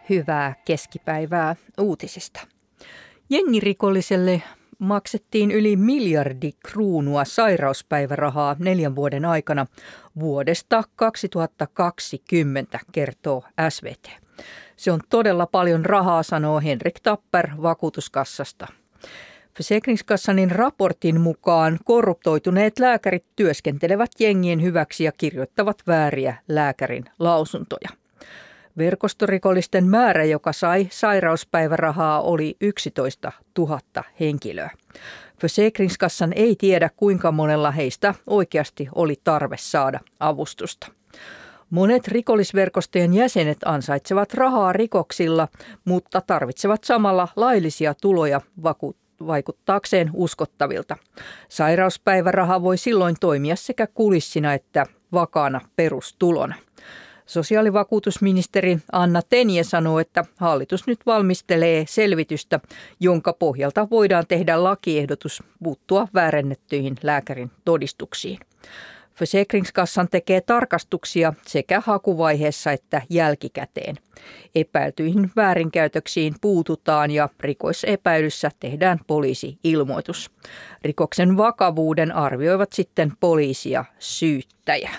Hyvää keskipäivää uutisista. Jengirikolliselle maksettiin yli 1 miljardi kruunua sairauspäivärahaa 4 vuoden aikana vuodesta 2020, kertoo SVT. Se on todella paljon rahaa, sanoo Henrik Tapper vakuutuskassasta. Försäkringskassanin raportin mukaan korruptoituneet lääkärit työskentelevät jengien hyväksi ja kirjoittavat vääriä lääkärin lausuntoja. Verkostorikollisten määrä, joka sai sairauspäivärahaa, oli 11 000 henkilöä. Försäkringskassan ei tiedä, kuinka monella heistä oikeasti oli tarve saada avustusta. Monet rikollisverkostojen jäsenet ansaitsevat rahaa rikoksilla, mutta tarvitsevat samalla laillisia tuloja vaikuttaakseen uskottavilta. Sairauspäiväraha voi silloin toimia sekä kulissina että vakaana perustulona. Sosiaalivakuutusministeri Anna Tenje sanoo, että hallitus nyt valmistelee selvitystä, jonka pohjalta voidaan tehdä lakiehdotus puuttua väärennettyihin lääkärin todistuksiin. Försäkringskassan tekee tarkastuksia sekä hakuvaiheessa että jälkikäteen. Epäiltyihin väärinkäytöksiin puututaan ja rikosepäilyssä tehdään poliisi-ilmoitus. Rikoksen vakavuuden arvioivat sitten poliisi ja syyttäjä.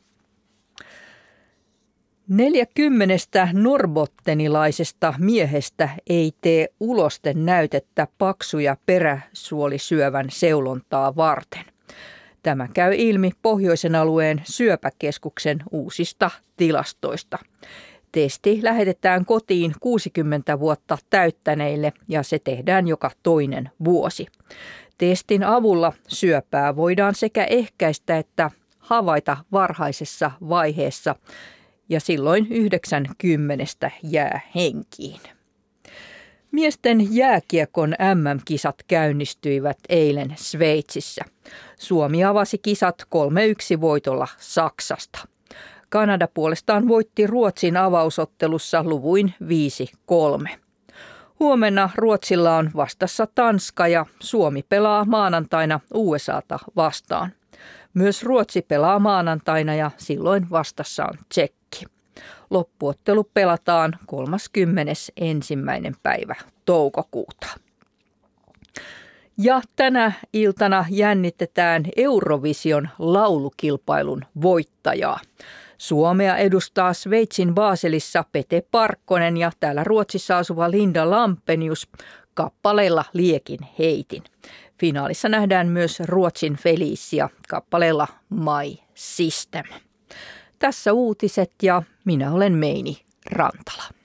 40 norbottenilaisesta miehestä ei tee ulosten näytettä paksu- ja peräsuolisyövän seulontaa varten. Tämä käy ilmi Pohjoisen alueen syöpäkeskuksen uusista tilastoista. Testi lähetetään kotiin 60 vuotta täyttäneille ja se tehdään joka toinen vuosi. Testin avulla syöpää voidaan sekä ehkäistä että havaita varhaisessa vaiheessa ja silloin 90 jää henkiin. Miesten jääkiekon MM-kisat käynnistyivät eilen Sveitsissä. Suomi avasi kisat 3-1 voitolla Saksasta. Kanada puolestaan voitti Ruotsin avausottelussa luvuin 5-3. Huomenna Ruotsilla on vastassa Tanska ja Suomi pelaa maanantaina USAta vastaan. Myös Ruotsi pelaa maanantaina ja silloin vastassa on Tsekki. Loppuottelu pelataan 31. päivä toukokuuta. Ja tänä iltana jännitetään Eurovision laulukilpailun voittajaa. Suomea edustaa Sveitsin Baselissa Pete Parkkonen ja täällä Ruotsissa asuva Linda Lampenius kappaleella Liekin heitin. Finaalissa nähdään myös Ruotsin Felicia kappaleella My System. Tässä uutiset ja minä olen Meini Rantala.